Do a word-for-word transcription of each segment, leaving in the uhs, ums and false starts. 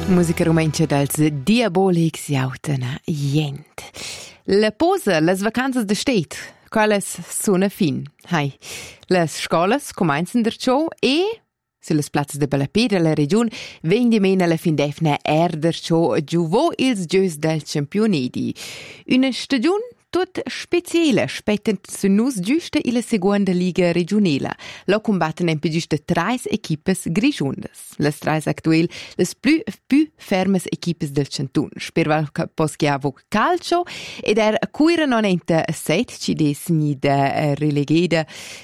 Musica romantica dels Diabolics jautana jent. La posa, las vacanzas de stet, quelles sono fin. Hai, las scolas cominciano der ciò e se las plazas de Balapè della regione vendi meno alla fin d'efna er der ciò giuvò ils gius del campionedi. Una stagione tut speciale spetten su nus giusta illa seconda liga regionale. Lo combatten en giusta trais equipes grigiundas. Las trais actuel las plü più fermes equipes del cantun. Sperval poschiavo calcio ed er cuira non enta set ci des ni da relegada.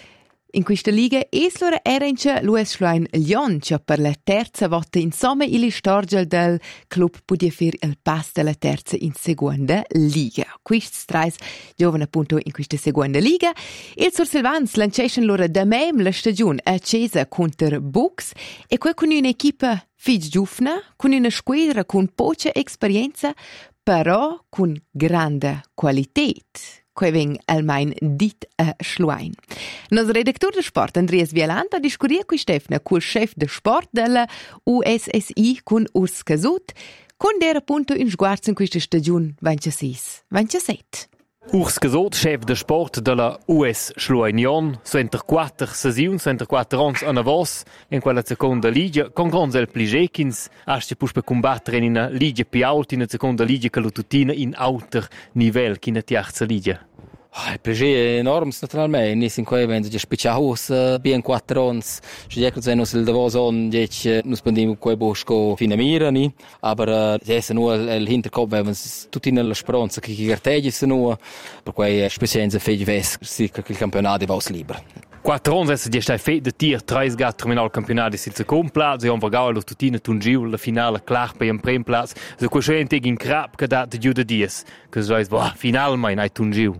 In questa liga eslora erencha Lues Schlein Lyon, che per la terza volta insomma il storgel del club podia fare il pass della terza in seconda liga. Questi tre giovani appunto in questa seconda liga. Il Sur Silvans lanciasciano loro da mem la stagione accesa contro Bux e qua con un'equipa fig giufna, con una squadra con poca esperienza, però con grande qualità. Quei veng almein dit a Schluein. Nos redaktor de sport Andreas Vielant ha discuria qui Stefna col chef de sport della U S S I con Urs Casut, con der appunto in sguardo in questa stagione ventisei ventisette. Urs Casut, chef de sport della U S Schluein, so enter quattro sessioni, so enter quattro anni a vos in quella seconda liga, con grande el pligekins, asce pus per combattere in una liga più alta, in una seconda liga che lo tutina in alter livello, che in una terza liga. Oh, il piacere è enorme, naturalmente. Noi siamo qui, abbiamo già speciato ben quattro anni. Ci dicono che noi siamo davos anni, che noi spendiamo qui bosco fino a mirani, ma adesso noi il hinterkopf abbiamo tutti nella speranza che i carteggi sono, per cui specienza fede vest, sì che il campionato va libero. Quattro anni è già fatto di tir, tre gatti terminare il campionato sul secondo piazza, e hanno vagato la tutina tungiu, la finale clar per il primo piazza. Se questo è in crap che dà di dies, che si dice, finalmente hai tungiu.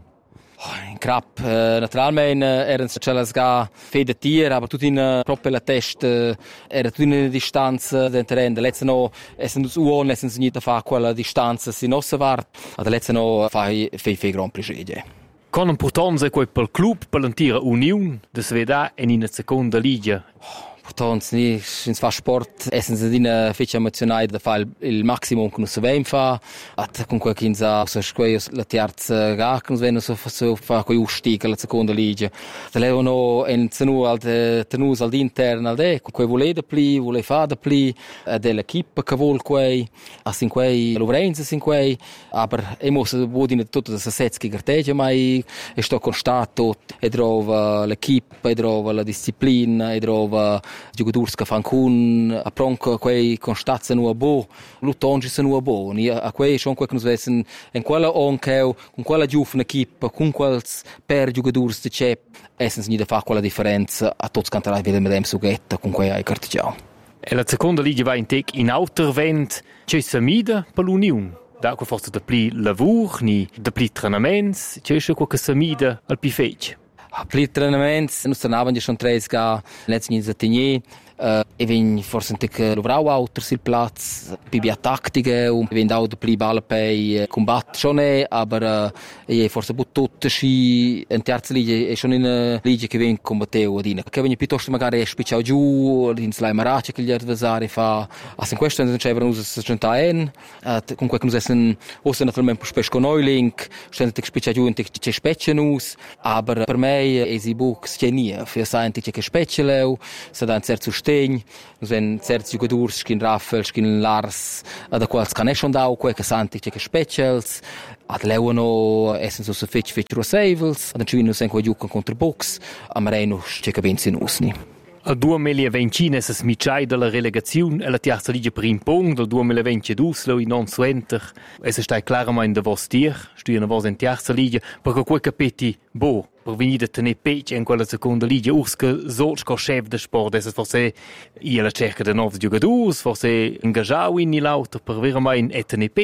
In crap, eh, naturalmente erano c'è la sga fede tier, ma tutti in proprio la testa era tutti in distanza del terreno. Letzte no essendo uon essendo niente fa quella distanza si nostra vart, ad letzte no fai fai fai gran piacere. Con importanza quel per club per l'intera unione de Sveda e in seconda liga. Portanto, noi in fa sport essendo di una fece emozionale da fare il maximum che non si vede fa, at con quel che inza so squei la terza ga che non venne so so fa quei ustica la seconda liga. Da leono en tenu al tenus al interno al de quei volete pli, vuole fa da pli dell'equipe che vuol quei a sin quei Lovrenza sin quei, aber emo se bodine tutto da setski carteggia mai e sto constato e trova l'equipe, e trova la disciplina, e trova giocatori che fanno con a pronto quei constazza no bo lutongi se no bo ni a quei sono quei che nos vessen in quella onkel con quella giovane equipe con quels per giocatori de c'è essens ni da fa quella differenza a tutti cantarai vedem medem sughetta con quei ai cartigiao e la seconda liga va in tec in outervent c'è samida per l'unione da quel forse de pli lavur ni de pli trenaments c'è qualche samida al pifec. Pli treinaments, noi tornavamo già sono tre ga letzten in Zatigné, uh, e vin forse un tic lovrau auter sil platz, pibia tattiche, und vin da de pli balle pei combat schon e, aber uh, e forse but tutto sci in terza liga e schon in uh, liga che vin combatteu adina. Che vin piuttosto magari special giù in slaimarace che gli avversari fa. A sin questo non c'è us sessanta-en, uh, con quel che nos essen ossa naturalmente per spesco neuling, ständig special giù in tic specialus, aber per me Easy Books c'è nie, für senti che speciale, se da un certo sostegno, nos ven certi giocatori, skin Raffel, skin Lars, da quals can schon da quel che senti che specials, ad leuano essen so so fetch fetch rosavels, ad ci nos en quei giocano contro Box, a Mareno c'è che vince nusni. A duemilaventi è smicciai della relegazione alla terza liga per in pong, dal duemilaventidue lo in non suenter. E se stai chiaramente da vos tir, studiano vos in terza liga, perché quel capiti bo, per venire a tenere pece in quella seconda liga, urske solco chef de sport, es forse io la cerca de nuovi giocatori, forse ingaggiau in l'auto per veramente a tenere pece.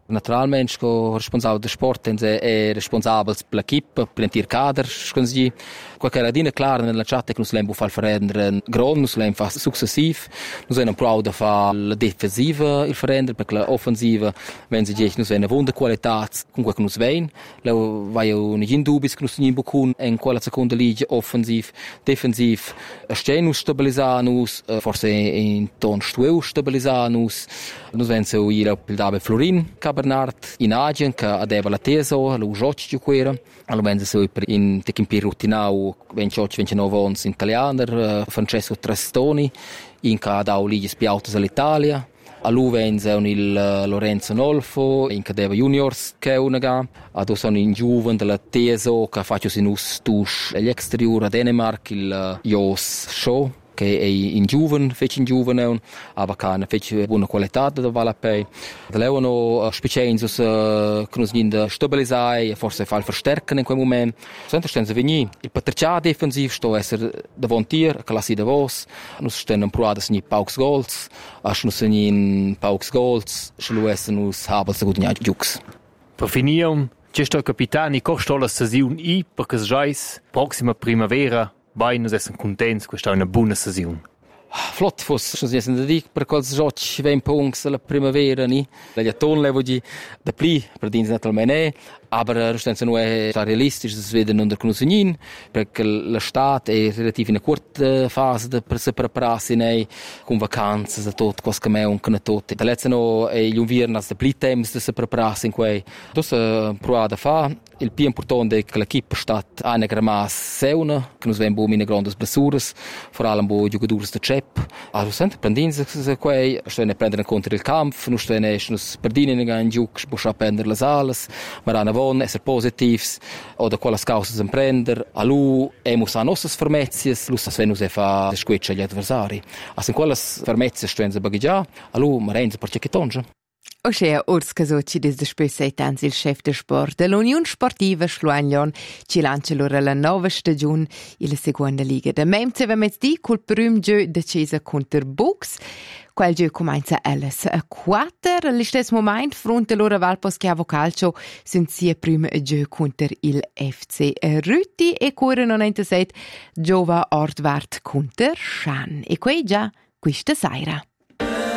Naturalment, sco responsabile del sport, è, è responsabile per l'equipe, per l'intero cadre, sconsi. Qualche radina clara nella chat è che non si fa il ferendere grande, non si fa successivo. Non siamo proud di fare la difensiva, il ferendere, perché l'offensiva, wenn si dice, non si ha una buona qualità, comunque non si vede. Lo vai un in dubbio che non si ha buon in quella seconda liga offensiv, defensiv, stehen stabilizzare, forse in ton stueu stabilizzare. Non wenn so ir il David Florin, Bernard in Agien che adeva la teso, lo giochi di quera. Allora wenn so in tekin rutinau ventotto ventinove anni in italianer, Francesco Trastoni in ca dau lige spiautas all'Italia. Allora wenn so il Lorenzo Nolfo in ca deva juniors che unaga. Ado sono in giuven della teso che faccio sinus tush all'exterior a Dänemark il Jos Show. Che è in giuven, fece in giuven, ma che ha fece buona qualità da Valapei. Da levano specienzus che non si stabilizzare e forse fa il verstärken in quel momento. Sento sten se veni il patricià defensiv sto essere davantier, classi da vos. Non sten provadas ni pauks goals, as non se ni pauks goals, schlu essen us habel se gutnia jux. Per finiam, c'è sto capitani costo la stagione i perché giais prossima primavera. Vai, noi siamo contenti, questa è una buona stagione. Flott fosse, non si è da dire, per qualche giochi venti punti la primavera, ni? Gli attori levo di da pli, per dire naturalmente, aber restanza non è realistisch, si vede non da conoscere, perché la stat è relativ in una corta fase per si prepararsi nei con vacanze, da tutto, cosa che me un con tutto. Da lezzano è gli inverni da pli temps da si prepararsi in quei. Dosa provare da fa. Il più importante è che l'equipe sta einigermaßen seuna, che non sven bom in grandi blessuras, vor allem bo giocatori da cep. Also sente prendinse se quei, stene prendere conto il camp, non stene nos perdine in giuc, bo scha prendere le alas, ma ana von esser positivs oder quella causas en prender, alu emus a nossas fermezias, lu sven us e fa squetcha gli adversari. As in quelles fermezias stene bagaggia, alu ma renze per cechitonja. Oscea Urs Casoci des de Spösseitans il chef de sport dell'Union Sportiva Schluagnon ci lancia loro la nuova stagione in la seconda liga. Da mem se vemets di col prim gio de Cesa contro Bux. Quel gio comincia alles a quattro. All'istess moment fronte loro Valposchiavo Calcio sunt sia prim gio contro il F C Rüti e cuore non enteset Giova Ortwart contro Schan. E quei già questa sera.